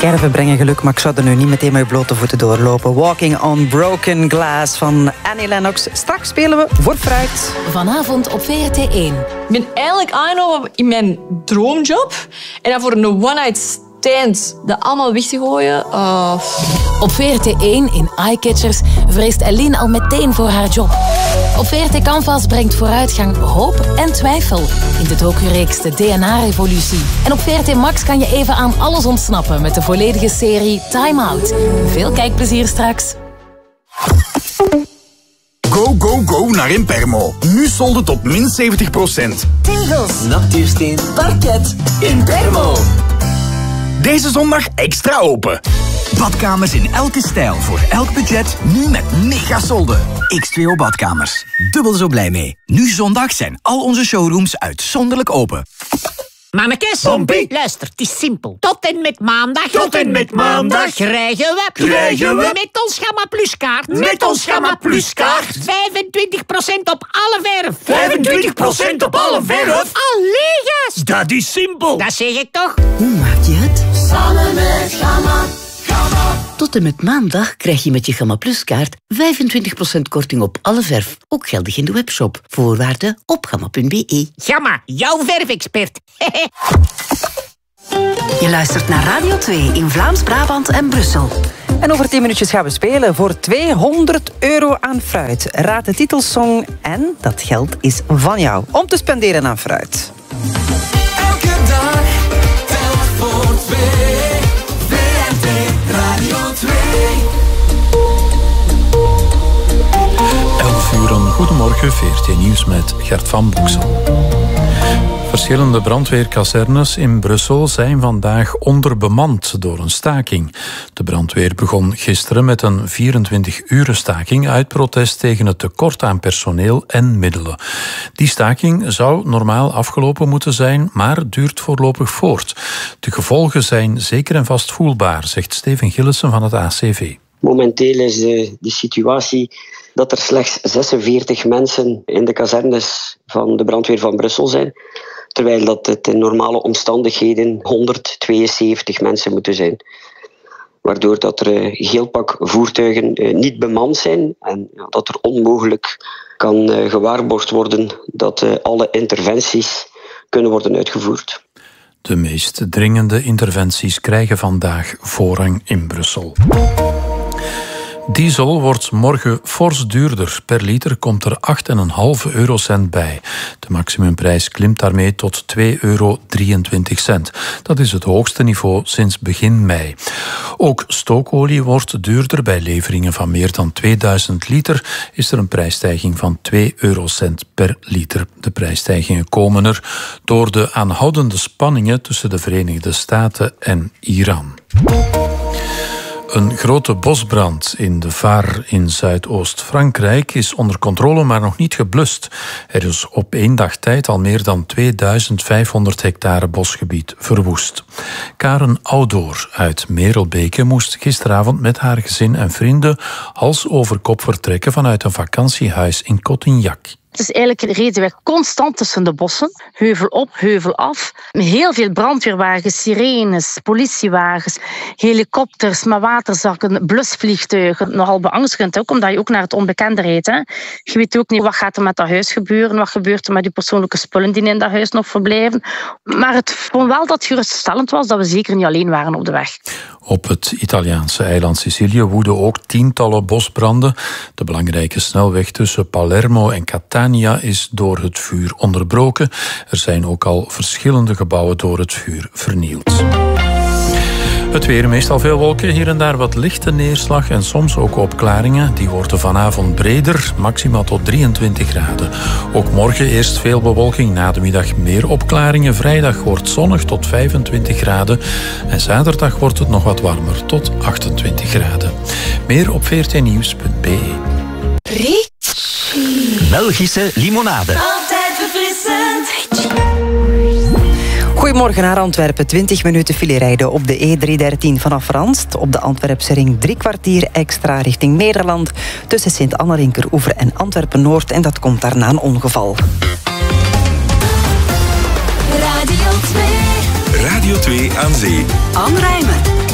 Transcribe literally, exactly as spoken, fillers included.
Scherven brengen geluk, maar ik zou er nu niet meteen met je blote voeten doorlopen. Walking on Broken Glass van Annie Lennox. Straks spelen we voor fruit. Vanavond op V R T één. Ik ben eigenlijk aangenomen in mijn droomjob. En dan voor een one-night stand dat allemaal weg te gooien. Uh... Op V R T één in Eyecatchers vreest Eline al meteen voor haar job. Op V R T Canvas brengt vooruitgang hoop en twijfel in de docureeks de D N A-revolutie. En op V R T Max kan je even aan alles ontsnappen met de volledige serie Time Out. Veel kijkplezier straks. Go, go, go naar Impermo. Nu solden tot min zeventig procent. Tegels, natuursteen, parket. Impermo. Deze zondag extra open. Badkamers in elke stijl, voor elk budget, nu met megasolden. X twee O Badkamers. Dubbel zo blij mee. Nu zondag zijn al onze showrooms uitzonderlijk open. Mannekes, Pompie. luister, het is simpel. Tot en met maandag. Tot en met maandag. Krijgen we. Krijgen we. Met ons Gamma Plus kaart. Met ons Gamma Plus kaart. vijfentwintig procent op alle verf. vijfentwintig procent op alle verf. Allee, gast. Dat is simpel. Dat zeg ik toch? Hoe maak je het? Samen met Gamma. Gamma. Tot en met maandag krijg je met je Gamma Plus kaart vijfentwintig procent korting op alle verf. Ook geldig in de webshop. Voorwaarden op gamma punt b e. Gamma, jouw verfexpert. Je luistert naar Radio twee in Vlaams-Brabant en Brussel. En over tien minuutjes gaan we spelen voor tweehonderd euro aan fruit. Raad de titelsong en dat geld is van jou om te spenderen aan fruit. Elke dag telt voor twee. V R T Radio twee. elf uur, een goedemorgen, V R T Nieuws met Gert van Boeksel. Verschillende brandweerkazernes in Brussel zijn vandaag onderbemand door een staking. De brandweer begon gisteren met een vierentwintig-uren staking uit protest tegen het tekort aan personeel en middelen. Die staking zou normaal afgelopen moeten zijn, maar duurt voorlopig voort. De gevolgen zijn zeker en vast voelbaar, zegt Steven Gillissen van het A C V. Momenteel is de, de situatie dat er slechts zesenveertig mensen in de kazernes van de brandweer van Brussel zijn, terwijl dat het in normale omstandigheden honderdtweeënzeventig mensen moeten zijn. Waardoor dat er een heel pak voertuigen niet bemand zijn en dat er onmogelijk kan gewaarborgd worden dat alle interventies kunnen worden uitgevoerd. De meest dringende interventies krijgen vandaag voorrang in Brussel. Diesel wordt morgen fors duurder. Per liter komt er acht komma vijf eurocent bij. De maximumprijs klimt daarmee tot twee euro drieëntwintig. Dat is het hoogste niveau sinds begin mei. Ook stookolie wordt duurder. Bij leveringen van meer dan tweeduizend liter is er een prijsstijging van twee eurocent per liter. De prijsstijgingen komen er door de aanhoudende spanningen tussen de Verenigde Staten en Iran. Een grote bosbrand in de Var in Zuidoost-Frankrijk is onder controle, maar nog niet geblust. Er is op één dag tijd al meer dan tweeduizend vijfhonderd hectare bosgebied verwoest. Karen Oudoor uit Merelbeke moest gisteravond met haar gezin en vrienden hals over kop vertrekken vanuit een vakantiehuis in Cotignac. Het is eigenlijk reden wij constant tussen de bossen, heuvel op, heuvel af. Met heel veel brandweerwagens, sirenes, politiewagens, helikopters, maar waterzakken, blusvliegtuigen. Nogal beangstigend ook, omdat je ook naar het onbekende rijdt. Hè. Je weet ook niet wat gaat er met dat huis gebeuren, wat gebeurt er met die persoonlijke spullen die in dat huis nog verblijven. Maar het vond wel dat het geruststellend was dat we zeker niet alleen waren op de weg. Op het Italiaanse eiland Sicilië woeden ook tientallen bosbranden. De belangrijke snelweg tussen Palermo en Catania is door het vuur onderbroken. Er zijn ook al verschillende gebouwen door het vuur vernield. Het weer, meestal veel wolken, hier en daar wat lichte neerslag en soms ook opklaringen. Die worden vanavond breder, maximaal tot drieëntwintig graden. Ook morgen eerst veel bewolking, na de middag meer opklaringen. Vrijdag wordt zonnig tot vijfentwintig graden. En zaterdag wordt het nog wat warmer, tot achtentwintig graden. Meer op v r t nieuws punt b e. Ritchie. Belgische limonade. Altijd verfrissend. Goedemorgen naar Antwerpen. twintig minuten file rijden op de E driehonderddertien vanaf Ranst. Op de Antwerpse ring drie kwartier extra richting Nederland. Tussen Sint-Anna-Linkeroever en Antwerpen-Noord. En dat komt daarna een ongeval. Radio twee. Radio twee aan zee. Anne Rijmen.